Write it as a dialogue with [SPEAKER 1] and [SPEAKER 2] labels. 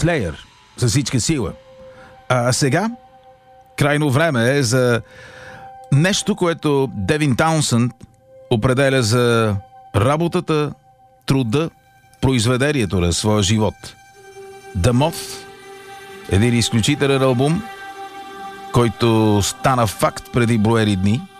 [SPEAKER 1] Slayer с всичка сила. А сега крайно време е за нещо, което Девин Таунсънд определя за работата, труда, произведението на своя живот. The Moth, един изключителен албум, който стана факт преди броени дни.